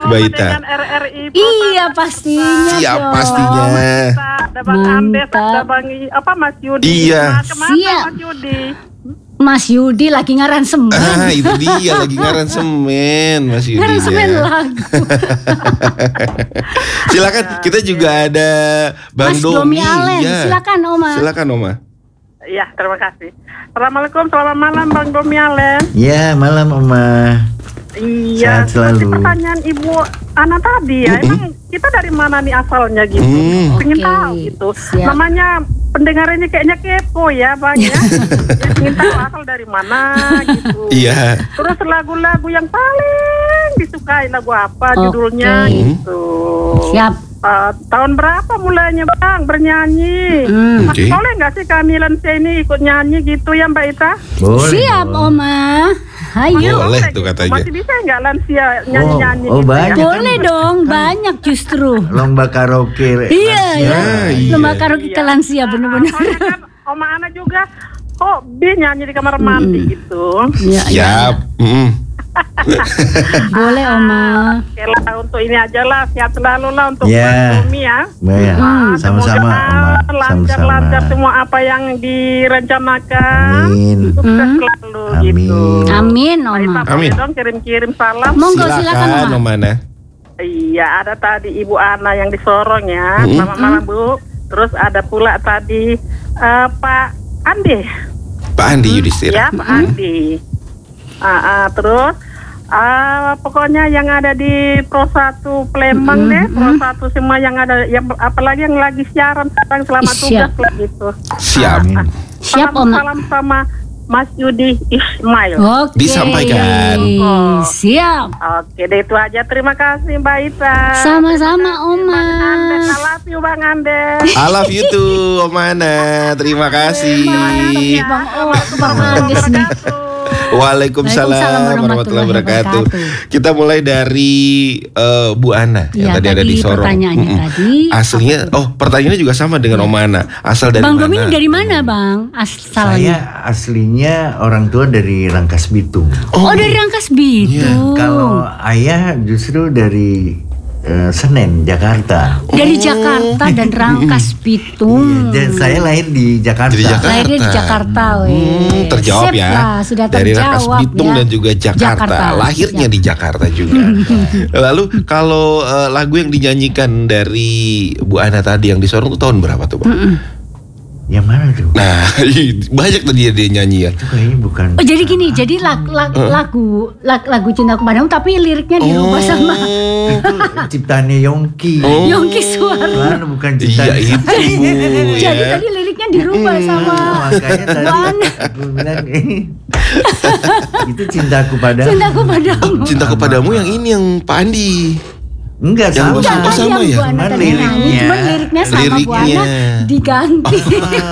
Mbak Ita. Dengan RRI. Iya pastinya. Siap dong. pastinya. Ada Bang Andes, ada Bang Mas Yudi. Iya. Kemana Siap. Mas Yudi? Mas Yudi lagi ngaransemen. Itu dia lagi ngaransemen Mas Yudi. Ngaransemen ya. lagu. Silakan, kita juga ada Bang Mas Domi Allen, Ya. silakan Oma. Silakan Oma. Iya, terima kasih. Assalamualaikum, selamat malam Bang Domi Allen. Ya, malam Oma. Iya, Sehat selalu. seperti pertanyaan Ibu Ana tadi ya, emang kita dari mana nih asalnya gitu? Pengen Oke, tahu gitu. siap. Namanya pendengar ini kayaknya kepo ya Bang ya. Ya, pengen tahu asal dari mana gitu. Iya. Terus lagu-lagu yang paling disukai lagu apa Oke. judulnya gitu. Siap. Tahun berapa mulainya Bang bernyanyi? Oke. Boleh nggak sih kami Lansia ini ikut nyanyi gitu ya Mbak Ita? Boleh. Siap Oma. Ayo. Boleh tuh katanya. Masih bisa nggak Lansia nyanyi-nyanyi Oh, gitu banyak. ya? Boleh dong, banyak justru. Lomba karaoke. Iya, ya. iya. Lomba karaoke ke lansia bener-bener. Soalnya kan Oma Ana juga hobi nyanyi di kamar mandi gitu. Iya, iya. Siap. Boleh Oma. Oke lah, untuk ini aja lah, sehat selalu lah untuk Ya. Bang Domi ya. Ya, sama-sama Oma. Lancar-lancar Sama-sama. semua apa yang direncanakan. Amin. Sukses selalu Amin. gitu. Amin Mbak Oma. Ita, Amin. boleh dong kirim-kirim salam. Monggo silakan Silakan Oma. Oma Ana. Iya, ada tadi Ibu Ana yang di Sorong ya. Selamat malam Bu. Terus ada pula tadi Pak Andi. Pak Andi Yudhistira. Ya, Pak Andi. Terus pokoknya yang ada di Pro 1 Palembang deh, Pro 1 semua yang ada, yang apalagi yang lagi siaran sekarang selama Siap. tugas lah gitu. Siap. Siap Salam, Oma. salam sama Mas Yudi Ismail. Oke. Disampaikan. Siap. Oke, deh itu aja. Terima kasih Mbak Ita. Sama-sama Oma. Bang Andes, I love you Bang Andes. I love you too Oma Ana. Terima kasih. Bang Bang Andes nih. Waalaikumsalam warahmatullahi wabarakatuh. Kita mulai dari Bu Ana yang Ya, tadi ada di Sorong. pertanyaannya tadi. Aslinya, pertanyaannya juga sama dengan Om Ana. Asal dari Bang mana? Domi dari mana Bang? Asalnya. Saya aslinya orang tua dari Rangkas Bitung. Oh dari Rangkas Bitung. Kalau ayah justru dari Senen, Jakarta. Dari Jakarta dan Rangkas Bitung. Dan saya lahir di Jakarta. Di Jakarta. Lahirnya di Jakarta, weh. Terjawab Sip ya. lah, sudah Dari Rangkas terjawab Bitung ya. dan juga Jakarta. Lahirnya Siap. di Jakarta juga. Lalu kalau lagu yang dinyanyikan dari Bu Ana tadi yang di Sorong itu tahun berapa tuh Bang? Yang mana tuh? Nah, banyak tadi dia nyanyi ya. Itu kayaknya bukan. Oh jadi gini, jadi lagu Cinta Kepadamu tapi liriknya dirubah sama Itu ciptaannya Yongki. Yongki Suara. Kan bukan Iya ciptaan. itu Bu Jadi ya. tadi liriknya dirubah sama Makanya tadi aku bilang itu cintaku padamu. Cinta Kepadamu. Cinta kepadamu yang ini yang Pak Andi. Enggak Yang sama. Enggak, sama ya? Bu Ana Cuman tadi nyanyi, liriknya. cuman liriknya sama Bu Liriknya. Ana diganti.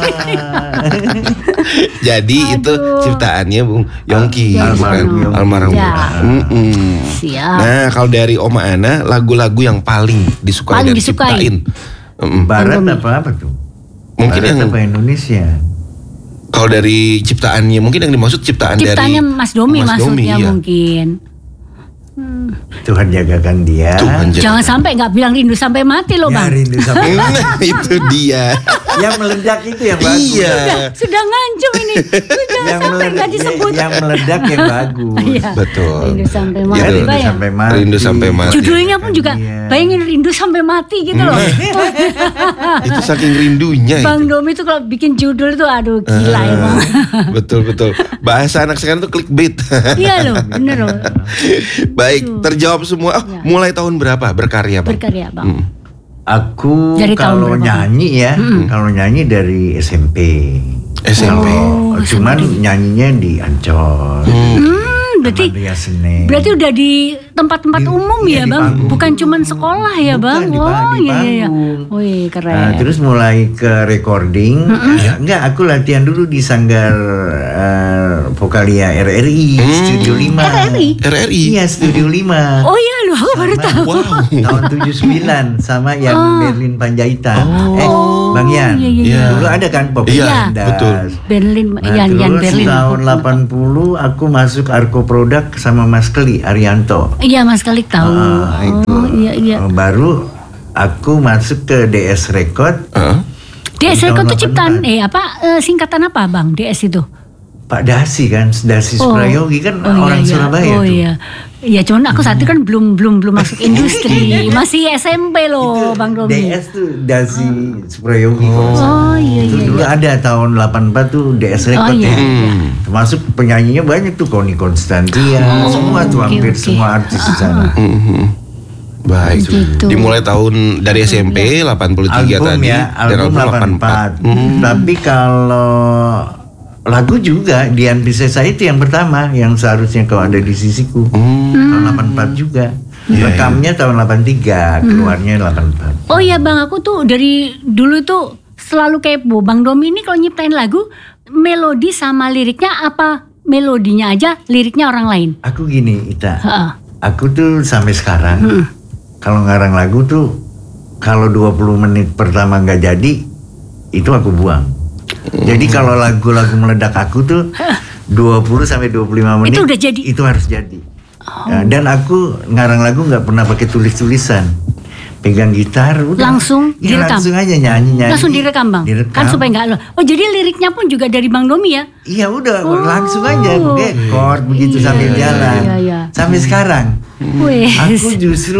Jadi itu Aduh. ciptaannya Bung Yongki, Almarhum. almarhum. Ya. Siap. Nah, kalau dari Oma Ana, lagu-lagu yang paling disukai Paling dan disukai. diciptain. Barat Bang Domi. apa tuh? Mungkin Barat yang apa Indonesia? kalau dari ciptaannya, mungkin yang dimaksud ciptaan Ciptanya dari Mas Domi Mas Domi, maksudnya iya. mungkin. Tuhan jagakan dia. Tuhan Jangan sampai nggak bilang rindu sampai mati loh Ya, Bang. rindu sampai. Nah, itu dia. Yang meledak itu yang bagus. Iya. Sudah ngancem ini. Sudah Yang sampai nggak disebut. yang meledak yang bagus. Iya. Betul. Rindu sampai Gitu. mati. Rindu Bayang. sampai mati. Rindu sampai mati. Judulnya pun juga Iya. bayangin rindu sampai mati gitu loh. Itu saking rindunya Bang itu. Domi tuh kalau bikin judul tuh aduh gila emang. Betul. Bahasa anak sekarang tuh clickbait. Iya loh, bener loh. Baik, terjawab semua. Ya. Mulai tahun berapa berkarya, Bang? Berkarya Bang. Aku Dari tahun kalau berapa? nyanyi ya, kalau nyanyi dari SMP. SMP. Kalau cuman nyanyinya di Ancol. Berarti Taman Ria Senen. berarti udah di tempat-tempat Di- umum iya, ya di Bang, panggung. bukan cuman sekolah ya Bukan, Bang. di Oh di iya iya. panggung. Wih keren. Nah, terus mulai ke recording. Enggak, aku latihan dulu di Sanggar Vokalia RRI Studio 5. RRI? RRI. Iya, Studio 5. Oh iya loh. Aku baru tahu. Wow. Tahun 79 sama yang Berlin Panjaitan. Bang Yan. Iya. Dulu ada kan Pop Iya, Indah. betul. Berlin, Nah, Yan terus Berlin. tahun 80 aku masuk Arko Produk sama Mas Keli Arianto. Iya, Mas Kalik tahu. Itu. Iya. Baru aku masuk ke DS Record. DS Tahun Record itu ciptaan 84. singkatan apa, Bang? DS itu? Pak Dasi kan, Dasi Suprayogi kan orang Surabaya tuh. Iya. Iya, cuman aku saat itu kan belum masuk industri, masih SMP loh, Bang Domi. DS tuh Dasi Suprayogi. Iya. Itu dulu ada tahun 84 tuh DS Record ya. Termasuk penyanyinya banyak tuh, Connie Constantia, semua tuh hampir semua artis di sana. Baik. Gitu. Dimulai tahun dari SMP 83 Album tadi ya, dan album 84. Tapi kalau lagu juga Dian Piscesa itu yang pertama, yang seharusnya kau ada di sisiku. Tahun 84 juga. Rekamnya tahun 83, keluarnya 84. Oh iya, Bang, aku tuh dari dulu tuh selalu kepo. Bang Domi ini kalau nyiptain lagu, melodi sama liriknya apa? Melodinya aja, liriknya orang lain. Aku gini, Ita. Heeh. Aku tuh sampai sekarang kalau ngarang lagu tuh kalau 20 menit pertama nggak jadi, itu aku buang. Jadi kalau lagu-lagu meledak aku tuh 20 sampai 25 menit Itu udah jadi? Itu harus jadi. Nah, dan aku ngarang lagu nggak pernah pakai tulis-tulisan. Pegang gitar udah Langsung ya, direkam? langsung aja nyanyi. Langsung direkam, Bang? Direkam. Kan supaya nggak lo. Oh, jadi liriknya pun juga dari Bang Domi ya? Iya udah langsung aja chord begitu sambil jalan. Iya. Sampai sekarang. Wes. Aku justru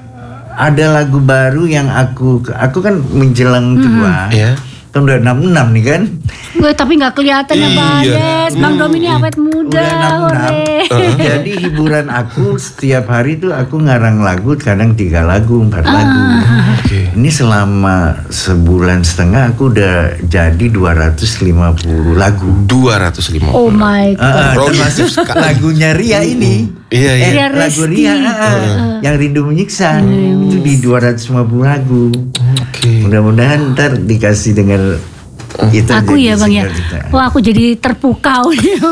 ada lagu baru yang aku kan menjelang tua. Ya. Kan udah 66 nih kan. Gue tapi nggak kelihatan ya, Bang Des. Bang Domi ini awet muda. Udah 66. Jadi hiburan aku setiap hari tuh aku ngarang lagu, kadang 3 lagu, 4 lagu. Ini selama sebulan setengah aku udah jadi 250 lagu. 250. Oh my God. Termasuk lagunya Ria ini. Iya. Ria Lagu Resti. Ria yang Rindu Menyiksa itu di 250 lagu. Oke. Mudah-mudahan ntar dikasih dengar itu. Aku jadi ya, Bang ya. single kita. Wah, aku jadi terpukau.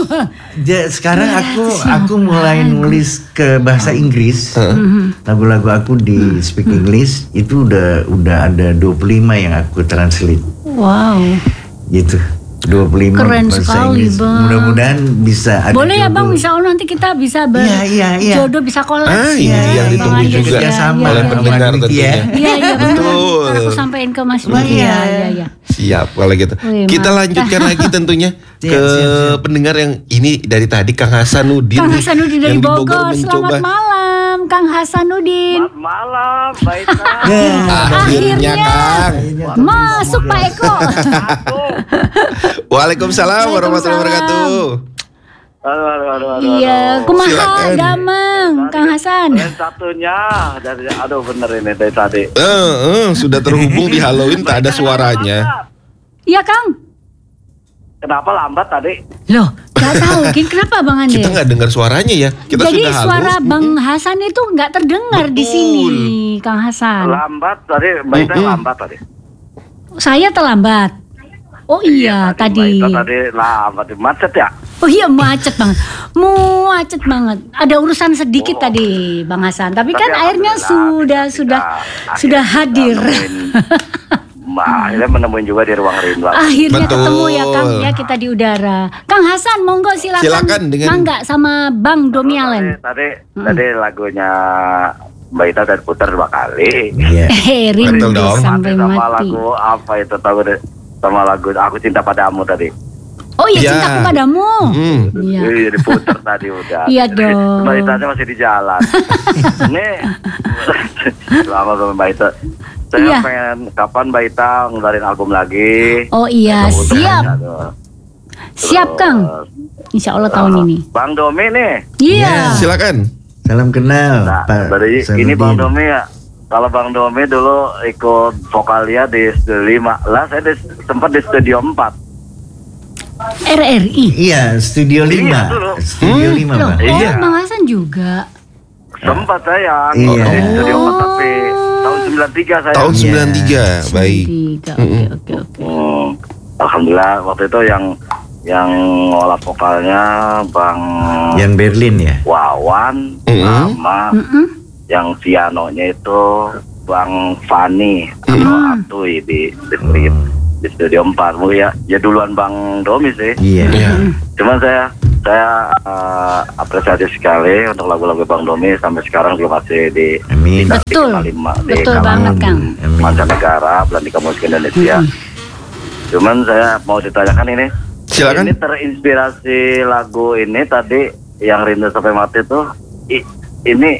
Sekarang aku mulai nulis ke bahasa Inggris. Lagu-lagu aku di speak English itu udah ada 25 yang aku translate. Wow. Gitu. 25 Keren bahasa sekali, Inggris. Bang. Mudah-mudahan bisa ada Boleh ya, Bang, jodoh. insya Allah nanti kita bisa Iya. jodoh bisa kolab. Ini yang ditunggu Bang Andi. juga Iya, sama oleh iya, pendengar Bang Andi, tentunya. ya. Iya, Betul. Ntar aku sampaikan ke Mas Budi. Iya. Iya. Siap kalau gitu. Wih, Kita mantap. lanjutkan lagi tentunya ke Siap. pendengar yang ini dari tadi Kang Hasanuddin. Kang nih, Hasanuddin dari yang di Bogor. mencoba. Selamat malam, Kang Hasanuddin. Malam, baik. Akhirnya Kang. Masuk Pak Eko. Waalaikumsalam warahmatullahi wabarakatuh. Aduh. Iya, kumaha Silakan. damang, Kang Hasan. Satunya dari bener ini dari tadi. Sudah terhubung di Halloween tak ada suaranya. Iya, Kang. Kenapa lambat tadi? Loh, gak tahu, kenapa Bang Andi? Kita nggak dengar suaranya ya. Kita Jadi sudah halo. suara Bang Hasan itu nggak terdengar di Betul. sini, Kang Hasan. Lambat tadi, baiknya lambat tadi. Saya terlambat. Oh iya, tadi. Baiknya tadi lambat, macet ya? Oh iya, macet banget. Macet banget. Ada urusan sedikit tadi, Bang Hasan. Tapi kan akhirnya sudah hadir. Akhirnya menemuin juga di ruang rindu. Akhirnya Betul. ketemu ya, Kang, ya kita di udara. Kang Hasan, monggo silakan. Silakan dengan- Mangga sama Bang Domi Allen. Tadi lagunya Mbak Ita udah putar 2 kali. Iya. Rindu Betul dong. sampai sama mati. lagu apa itu tahu deh? Sama lagu Aku Cinta Padamu tadi. Oh iya, Ya. cintaku padamu. Iya. Iya diputar tadi udah. Iya dong. Mbak Ita masih di jalan. Ini selamat sama Mbak Ita. Saya Iya. pengen kapan Mbak Ita ngeluarin album lagi. Oh iya, Untuk siap. aduh. Siap, Kang. Insya Allah tahun ini. Bang Domi nih. Iya. Silakan. Salam kenal, Nah, Pak. dari ini Sanudin. Bang Domi ya. Kalau Bang Domi dulu ikut vokalnya di Studio 5. Lah saya sempat di Studio 4. RRI. Iya, Studio 5. Iya, dulu. Studio 5, Loh, Pak. Iya. Bang Hasan juga. Sempat saya Iya. di Studio 4 tapi tahun 93 saya. Tahun Iya. 93. Baik. Tiga. Oke. Alhamdulillah waktu itu yang ngolah vokalnya Bang Yang Berlin ya. Wawan Mm-mm. sama yang pianonya itu Bang Fani atau Atuy di Studio 4. Bu ya duluan Bang Domi sih. Iya. Cuman saya apresiasi sekali untuk lagu-lagu Bang Domi sampai sekarang juga masih Amin. Betul. di Betul banget, Kang. mancanegara, Belandika Musik Indonesia. Cuman saya mau ditanyakan ini. Silakan. Ini terinspirasi lagu ini tadi yang Rindu Sampai Mati itu ini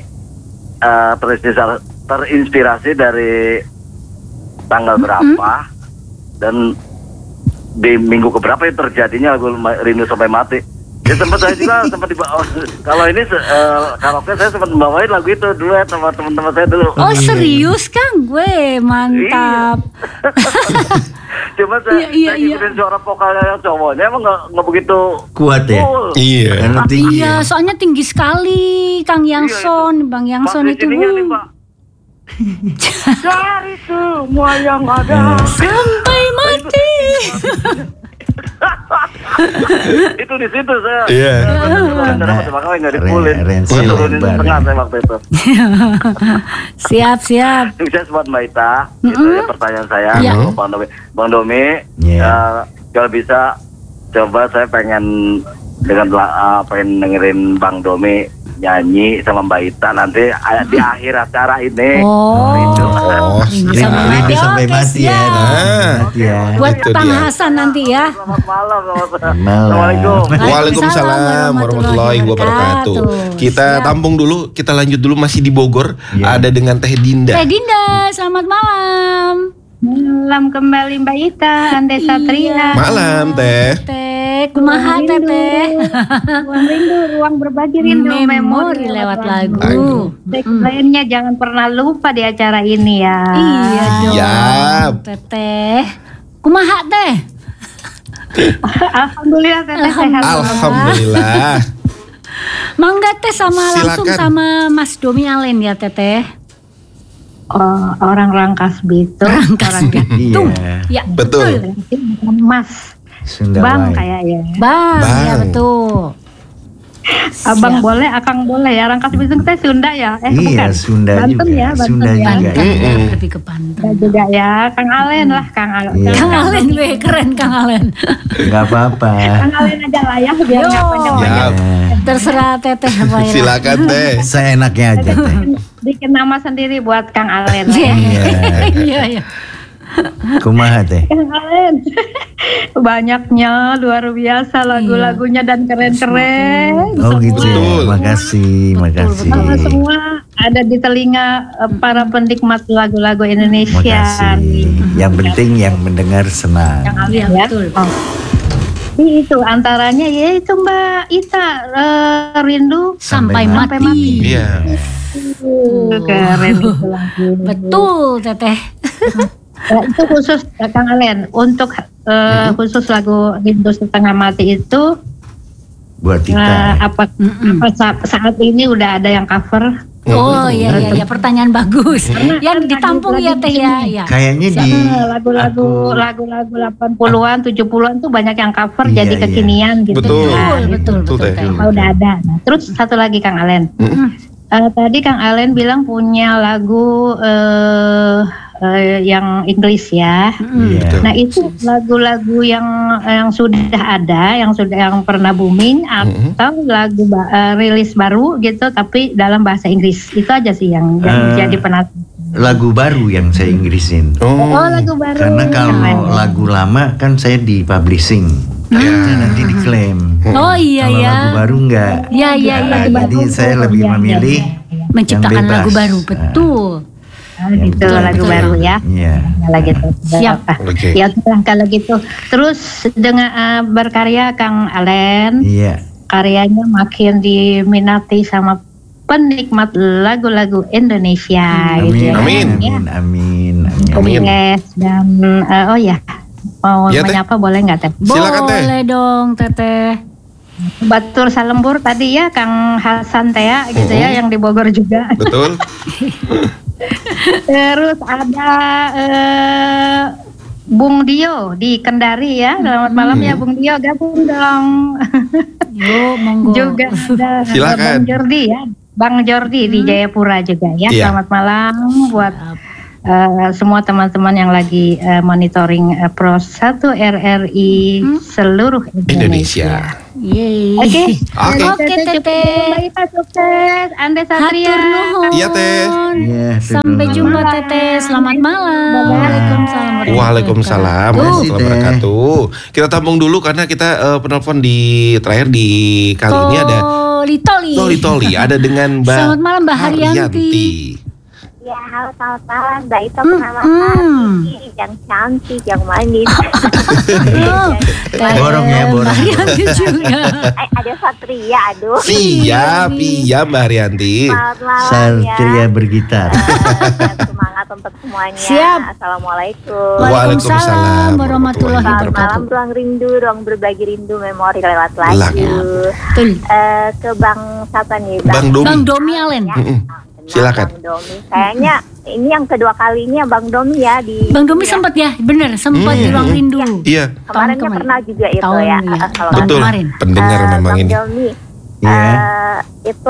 terinspirasi dari tanggal berapa dan di minggu keberapa yang terjadinya lagu Rindu Sampai Mati. Ya saya juga sempat dibawa. Kalau ini karaoke saya sempat membawain lagu itu duet sama teman-teman saya dulu. Oh serius Kang, gue mantap. Cuma saya ngikutin suara vokalnya yang cowoknya emang nggak begitu Kuat ya? full. Iya. Karena tinggi Iya, ya? soalnya tinggi sekali Kang Yangson, Bang Yangson Pas itu. di sininya nih, Pak. Cari semua yang ada. Sampai mati. Itu di situ saya. Iya. Makanya nggak dipulin. Range Turunin lebar, setengah ya. saya waktu itu. Siap. Sukses buat Mbak Ita. Itu ya pertanyaan saya. Iya. Bang Domi, kalau bisa coba saya pengen pengen dengerin Bang Domi nyanyi sama Mbak Ita nanti di akhir acara ini. Rindu Rindu sampai mati ya. Mati ya. Buat Itu Kang dia. Hasan nanti ya. Selamat malam. Malam. Assalamualaikum. Waalaikumsalam warahmatullahi wabarakatuh. Kita tampung dulu, kita lanjut dulu masih di Bogor. Iya. Ada dengan Teh Dinda. Teh Dinda, selamat malam. Malam kembali Mbak Ita, Ande Satria. Malam Teh. Teh, kumaha Teh? Ruang rindu, ruang berbagi rindu, Memori lewat lagu. Lainnya jangan pernah lupa di acara ini ya. Iya dong. Siap. Teteh. Kumaha Teh? Alhamdulillah Teteh sehat. Alhamdulillah. Mangga Teh langsung Silakan. sama Mas Domi Alen ya Teteh. Orang Rangkas Bitung. Rangkas Bitung. Iya. Ya, Betul. Mas. Sunda Bang Wai. kayaknya. Bang, ya Bang. betul. Abang Siap. boleh, Akang boleh ya. Rangkas Bitung teh Sunda ya? Iya, Bukan. Sunda Banten juga. ya, Banten Sunda ya. juga. Banten ya, Mm-mm. lebih ke Banten. Ya juga ya. Kang Alen lah, Kang Alen. Iya. Kang Alen, weh keren Kang Alen. Enggak apa-apa. Kang Alen aja lah ya, biar Yo. nggak panjang-panjang. Siap. Terserah Teteh apa ya. Silakan Teh. Seenaknya aja Teh. Bikin nama sendiri buat Kang Alen. Iya. Iya. Iya. Kumaha Teh? Kang Alen. Banyaknya luar biasa lagu-lagunya dan keren-keren. Oh gitu ya. Betul. Makasih. Semua ada di telinga para penikmat lagu-lagu Indonesia. Makasih. Yang penting yang mendengar senang. Kang Iya, Alen ya. betul. Oh. Itu antaranya ya itu Mbak Ita Rindu Sampai Sampai mati. Iya. keren itu lagu. Betul Teteh. Ya, itu khusus Kang Alen untuk khusus lagu Rindu Setengah Mati itu Buat kita. apa saat ini udah ada yang cover. Oh iya, pertanyaan bagus. Yang ditampung ya Teh ya. Ya. Kayaknya di Lagu-lagu 80-an 70-an tuh banyak yang cover Iya, jadi iya. kekinian gitu. Betul. Nah, Betul Teh. Teh. udah ada. Nah, terus satu lagi Kang Alen. Tadi Kang Alen bilang punya lagu yang Inggris ya. Iya. Nah itu lagu-lagu yang sudah ada, yang pernah booming atau lagu rilis baru gitu, tapi dalam bahasa Inggris itu aja sih yang jadi penasaran. Lagu baru yang saya Inggrisin. Oh lagu baru. Karena kalau lagu lama kan saya di publishing. Nanti diklaim. Oh iya Kalau ya. lagu baru enggak. Iya. Jadi saya lebih memilih Menciptakan yang bebas. lagu baru, betul. Gitu lagu betul. baru ya. Iya. Kalau gitu. Siap. Oke. Ya itulah kalau gitu. Terus dengan berkarya Kang Alen, Iya. karyanya makin diminati sama penikmat lagu-lagu Indonesia gitu ya. Amin. Amin. Yes, dan oh ya mau Ya, Teh. menyapa boleh nggak Teh? Silakan, Teh. Boleh dong Teteh. Batur Salembur tadi ya Kang Hasan Tea gitu ya yang di Bogor juga. Betul. Terus ada Bung Dio di Kendari ya. Selamat malam ya Bung Dio, gabung dong. Yo, monggo. Juga ada Silakan. Bang Jordi ya. Bang Jordi di Jayapura juga ya. Iya. Selamat malam buat semua teman-teman yang lagi monitoring Pro 1 RRI seluruh Indonesia. Yeay. Oke, Oke, Teteh. Mbak Ita sukses, Anda Satria. Hatur nuhun. Iya, Teh. Iya, Sampai jumpa Teteh. Selamat malam. Waalaikumsalam. Waalaikumsalam warahmatullahi wabarakatuh. Kita tampung dulu karena kita penelpon di terakhir di kali ini ada Toli. Ada dengan Mbak Selamat malam, Mbak Haryanti. Ya, halo, selamat malam. Mbak Ita pengamatan yang cantik, yang manis. Borong ya, borong. Mbak Haryanti juga. Ada Satria, aduh. Siap, iya Mbak Haryanti. Selamat malam Satria ya. bergitar. Semangat untuk semuanya. Siap. Assalamualaikum. Waalaikumsalam warahmatullahi Selamat malam, wabarakatuh. ruang rindu, ruang berbagi rindu, memori lewat Lagu. lagu. Betul. Ke Bang siapa nih? Bang Domi. Bang Domi Alen. Silakan. Bang Domi. Kayaknya ini yang kedua kalinya Bang Domi ya di. Bang Domi sempat ya, bener sempat di ruang rindu. Iya, Kemarinnya Tahun pernah juga itu Tahun ya. ya. Kalau Tahun betul. kemarin. Pendengar memang Bang ini. Domi, Iya. itu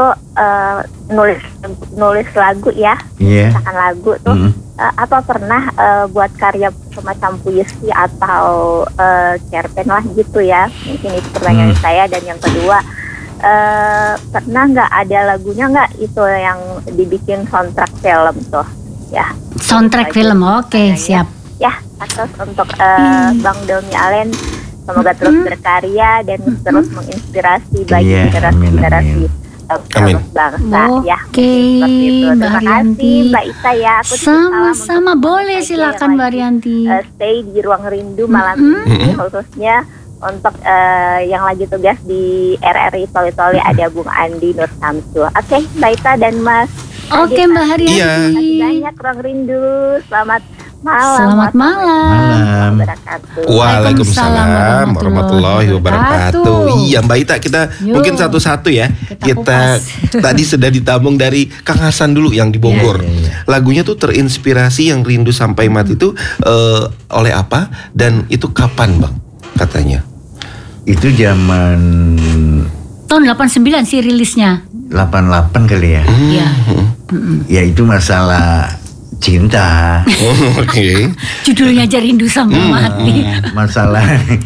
nulis lagu ya, Iya. misalkan lagu tuh, apa pernah buat karya semacam puisi atau cerpen lah gitu ya? Mungkin itu pertanyaan saya. Dan yang kedua, pernah nggak ada lagunya nggak itu yang dibikin soundtrack film tuh? Ya. Soundtrack Itu aja film, oke pertanyaannya. siap. Ya, atas untuk Bang Domi Alen, semoga terus berkarya dan terus menginspirasi bagi Iya, generasi-generasi Amin. bangsa ya. Oke, Seperti itu. Mbak Terima Haryanti. kasih Mbak Ita ya. Aku titip salam Sama-sama, untuk boleh saja silakan yang Mbak lagi, Haryanti. stay di ruang rindu malam ini, khususnya untuk yang lagi tugas di RRI Toli-Toli ada Bung Andi Nur Samsu. Oke, Mbak Ita dan Mas. Oke Adi, Mbak Iya. Terima kasih Haryanti. banyak ruang rindu. Selamat malam. Selamat malam. Malam. Wabarakatuh. Waalaikumsalam warahmatullahi warahmatullahi wabarakatuh. wabarakatuh. Iya Mbak Ita, kita Yuk. mungkin satu-satu ya. Kita Tadi sudah ditambung dari Kang Hasan dulu yang di Bogor. Iya. Lagunya tuh terinspirasi yang Rindu Sampai Mati itu oleh apa dan itu kapan Bang katanya? Itu zaman Tahun 89 sih rilisnya. 88 kali ya. Iya. Ya itu masalah cinta. Oke. Judulnya aja Rindu Sampai Mati. Masalah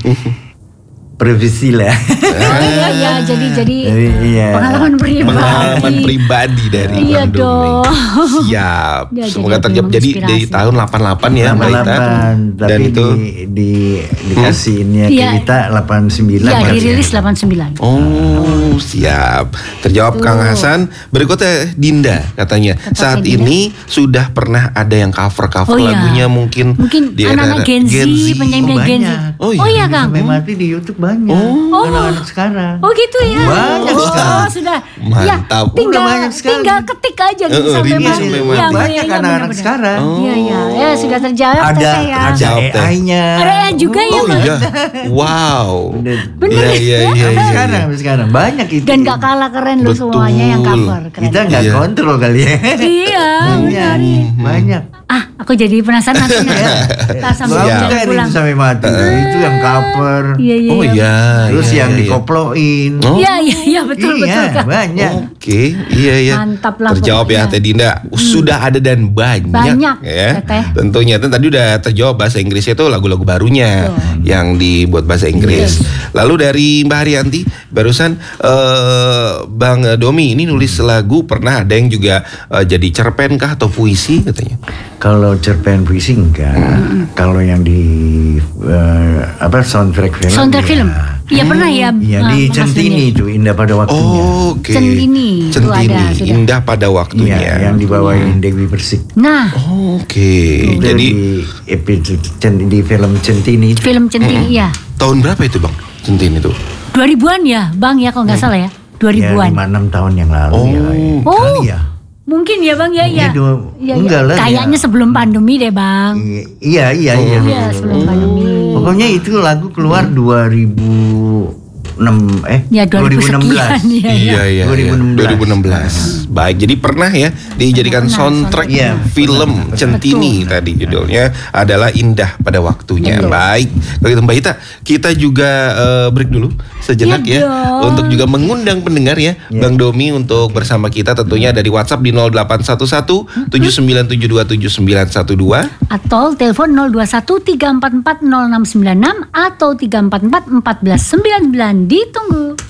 privasi lah. Iya, jadi Iya. pengalaman pribadi. Pengalaman pribadi dari Iya Bang Domi. dong. Siap. Dia Semoga jadi terjawab. Jadi menginspirasi. dari tahun 88 ya Mbak Ita. 88 Dan tapi itu dikasihinnya ke Iya. kita 89. Iya, kan? dirilis 89. Oh, siap. Terjawab Kang Hasan. Berikutnya Dinda katanya. Tetap Saat Dinda. ini sudah pernah ada yang cover Oh, iya. lagunya mungkin di anak-anak era Gen Z, penyanyi Gen Z. banyak. Oh, iya. Oh iya Kang. Sampai mati di YouTube banyak. Oh. Anak-anak sekarang. Oh gitu ya. Banyak oh, sekarang. sudah. Mantap. Ya, tinggal Udah banyak sekali. tinggal ketik aja gitu sampai Rindu mati. Sampai Iya, Mati. iya, Banyak iya, anak-anak benar-benar. sekarang. Iya iya. Ya sudah terjawab Ada Teteh ya. Jawab, Teh. AI-nya. Ada AI juga ya, Oh Bang? iya. Wow. Bener Iya ya? iya iya. Sampai iya. sekarang banyak itu. Dan gak kalah keren loh Betul. semuanya yang cover. Keren. Kita nggak Iya. kontrol kali ya. Iya, benar. Banyak. Ah, aku jadi penasaran nanti. Tak sambil Bagus Siap. jalan kan pulang. itu sampai mati. Itu yang cover. Iya iya. Oh iya. Terus iya, yang iya. dikoploin. Oh. Iya iya iya betul Iya, betul Kak. banyak. Oke, iya iya. Mantap lah Terjawab ya pokoknya. Teh Dinda. Sudah ada dan banyak. Banyak, ya. Teteh. Tentunya tadi udah terjawab bahasa Inggrisnya itu lagu-lagu barunya yang dibuat bahasa Inggris. Lalu dari Mbak Haryanti barusan Bang Domi ini nulis lagu pernah ada yang juga jadi cerpen kah atau puisi katanya? Kalau cerpen puisi enggak. Kalau yang di soundtrack film. Soundtrack ya. film. Iya pernah ya. Iya Bang di Mas Centini Doni? itu Indah pada waktunya. Oh, oke. Centini, itu Centini, ada, sudah. indah pada waktunya. Iya, yang dibawain Dewi Persik. Nah, Oke, Itu jadi di episode di film Centini itu. film Centini ya. tahun berapa itu Bang? Centini itu? 2000-an ya, Bang ya kalau nggak salah ya. 2000-an. Ya 5-6 tahun yang lalu ya. Oh. Kali ya. Mungkin ya Bang ya ya. Iya, Iya, enggak lah, Kayaknya ya. sebelum pandemi deh Bang. Iya. Iya, sebelum pandemi. Pokoknya itu lagu keluar 2006 Ya 2000 sekian 2016. ya. Iya, iya, 2016. 2016. Baik, jadi pernah ya dijadikan soundtrack film Centini tadi judulnya adalah Indah pada Waktunya. Baik, kalau gitu Mbak Ita, kita juga break dulu sejenak ya untuk juga mengundang pendengar ya, Bang Domi untuk bersama kita tentunya dari WhatsApp di 0811 79727912 atau telepon 021 344 0696 atau 344 1499. Ditunggu.